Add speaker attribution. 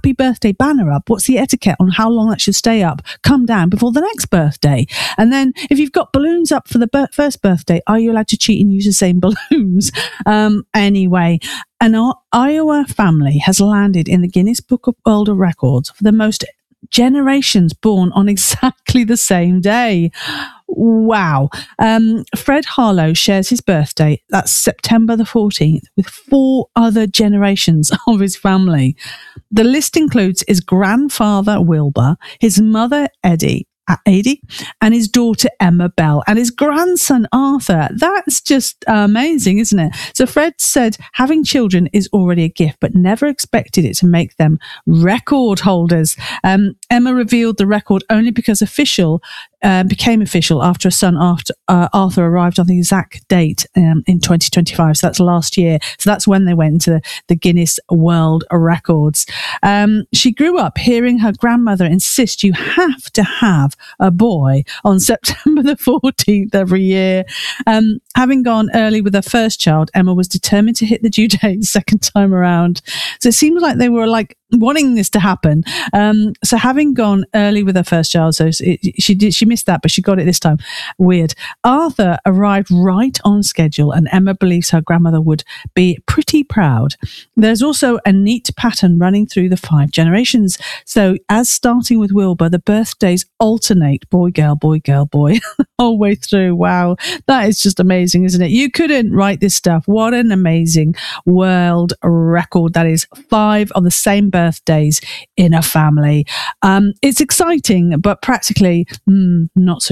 Speaker 1: happy birthday banner up, what's the etiquette on how long that should stay up, come down before the next birthday? And then if you've got balloons up for the first birthday, are you allowed to cheat and use the same balloons? Anyway, an Iowa family has landed in the Guinness Book of World Records for the most generations born on exactly the same day. Wow. Fred Harlow shares his birthday, that's September the 14th, with 4 other generations of his family. The list includes his grandfather Wilbur, his mother Eddie, and his daughter Emma Bell, and his grandson Arthur. That's just amazing, isn't it? So Fred said having children is already a gift, but never expected it to make them record holders. Emma revealed the record only because became official after a son Arthur arrived on the exact date in 2025. So that's last year. So that's when they went into the Guinness World Records. She grew up hearing her grandmother insist you have to have a boy on September the 14th every year. Having gone early with her first child, Emma was determined to hit the due date the second time around. So it seems like they were like wanting this to happen. So having gone early with her first child, so she missed that, but she got it this time. Weird. Arthur arrived right on schedule, and Emma believes her grandmother would be pretty proud. There's also a neat pattern running through the 5 generations. So as starting with Wilbur, the birthdays alternate boy, girl, boy, girl, boy, all the way through. Wow. That is just amazing, isn't it? You couldn't write this stuff. What an amazing world record. That is 5 of the same birthdays in a family. It's exciting, but practically not so